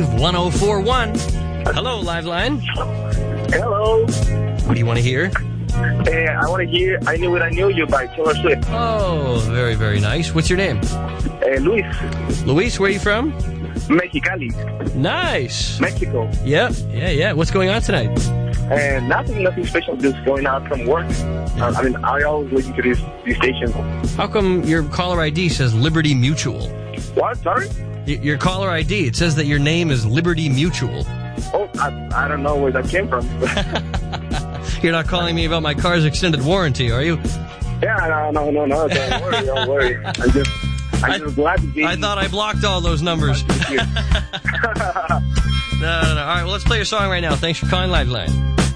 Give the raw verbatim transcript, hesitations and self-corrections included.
Wave one oh four point one. Hello, Liveline. Hello. What do you want to hear? Uh, I want to hear I Knew It, I Knew You by Taylor Swift. Oh, very, very nice. What's your name? Uh, Luis. Luis, where are you from? Mexicali. Nice. Mexico. Yep, yeah, yeah. What's going on tonight? And uh, nothing, nothing special. Just going out from work. Uh, I mean, I always listen to this, this station. How come your caller I D says Liberty Mutual? What? Sorry? Y- your caller I D, it says that your name is Liberty Mutual. Oh, I, I don't know where that came from. You're not calling me about my car's extended warranty, are you? Yeah, no, no, no, no. Don't worry, don't worry. I'm just, I'm I, just glad to be. I thought I blocked all those numbers. no, no, no. All right, well, let's play your song right now. Thanks for calling Liveline.